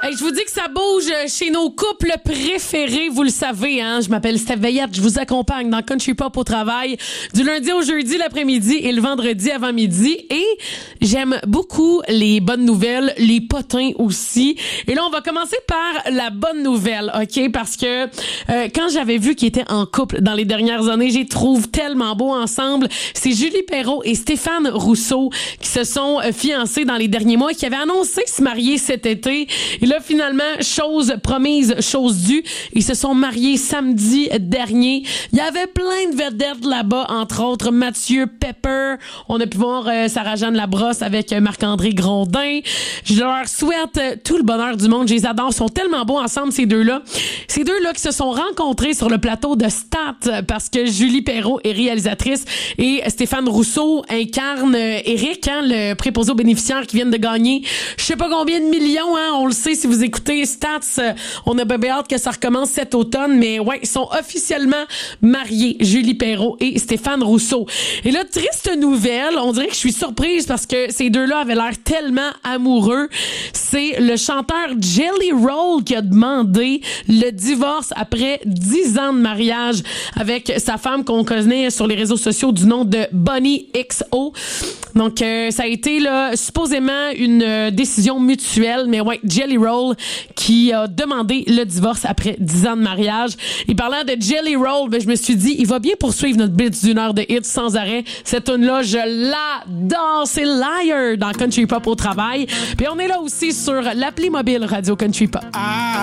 Hey, je vous dis que ça bouge chez nos couples préférés, vous le savez, hein. Je m'appelle Steph Veillette, je vous accompagne dans Country Pop au travail du lundi au jeudi l'après-midi et le vendredi avant midi. Et j'aime beaucoup les bonnes nouvelles, les potins aussi. Et là, on va commencer par la bonne nouvelle, OK? Parce que quand j'avais vu qu'ils étaient en couple dans les dernières années, j'ai trouvé tellement beau ensemble. C'est Julie Perreault et Stéphane Rousseau qui se sont fiancés dans les derniers mois, qui avaient annoncé se marier cet été. Et là, finalement, chose promise, chose due. Ils se sont mariés samedi dernier. Il y avait plein de vedettes là-bas, entre autres Mathieu Pepper. On a pu voir Sarah-Jeanne Labrosse avec Marc-André Grondin. Je leur souhaite tout le bonheur du monde. Je les adore. Ils sont tellement beaux ensemble, ces deux-là. Ces deux-là qui se sont rencontrés sur le plateau de Stat parce que Julie Perreault est réalisatrice et Stéphane Rousseau incarne Éric, hein, le préposé aux bénéficiaires qui viennent de gagner je sais pas combien de millions, hein, on le sait si vous écoutez Stats, on a bien hâte que ça recommence cet automne, mais ouais, ils sont officiellement mariés, Julie Perreault et Stéphane Rousseau. Et là, triste nouvelle, on dirait que je suis surprise parce que ces deux-là avaient l'air tellement amoureux. C'est le chanteur Jelly Roll qui a demandé le divorce après 10 ans de mariage avec sa femme qu'on connaît sur les réseaux sociaux du nom de Bonnie XO. Donc, ça a été là supposément une décision mutuelle, mais ouais, Jelly Roll qui a demandé le divorce après 10 ans de mariage. Et parlant de Jelly Roll, ben, je me suis dit, il va bien poursuivre notre blitz d'une heure de hits sans arrêt. Cette tune-là, je l'adore. C'est Liar dans Country Pop au travail. Puis on est là aussi sur l'appli mobile Radio Country Pop.